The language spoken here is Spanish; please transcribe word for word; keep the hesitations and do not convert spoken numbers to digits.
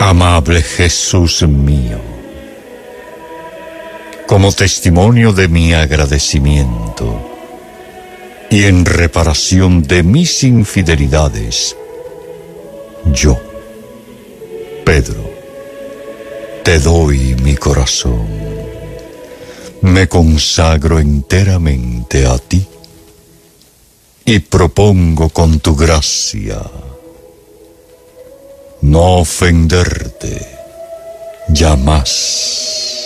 Amable Jesús mío, como testimonio de mi agradecimiento y en reparación de mis infidelidades, yo, Pedro, te doy mi corazón. Me consagro enteramente a ti y propongo con tu gracia no ofenderte ya más.